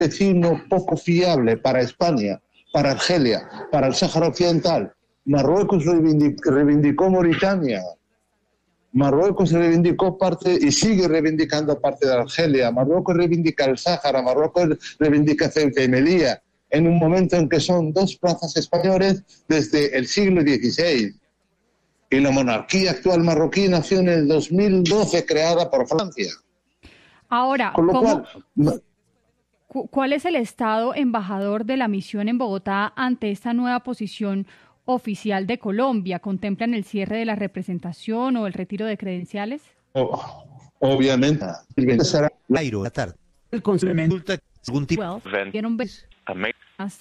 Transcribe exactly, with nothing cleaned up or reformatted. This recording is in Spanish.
vecino poco fiable para España, para Argelia, para el Sáhara Occidental. Marruecos reivindicó, reivindicó Mauritania. Marruecos reivindicó parte y sigue reivindicando parte de Argelia. Marruecos reivindica el Sáhara, Marruecos reivindica Ceuta y Melilla, en un momento en que son dos plazas españoles desde el siglo dieciséis. Y la monarquía actual marroquí nació en el dos mil doce, creada por Francia. Ahora, Con lo ¿cómo, cual, cu- ¿cuál es el estado embajador de la misión en Bogotá ante esta nueva posición oficial de Colombia? ¿Contemplan el cierre de la representación o el retiro de credenciales? o- obviamente, será Cairo, Qatar. El consulta algún tipo Well, ¿vieron? Hasta